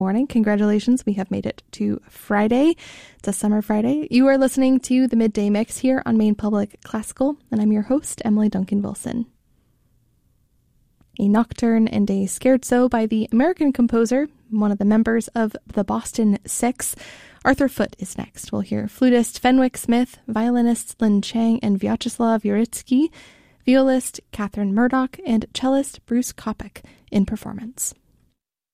Morning. Congratulations. We have made it to Friday. It's a summer Friday. You are listening to the Midday Mix here on Maine Public Classical, and I'm your host, Emily Duncan Wilson. A nocturne and a scherzo by the American composer, one of the members of the Boston Six, Arthur Foote, is next. We'll hear flutist Fenwick Smith, violinists Lin Chang and Vyacheslav Uritsky, violist Catherine Murdoch, and cellist Bruce Kopic in performance.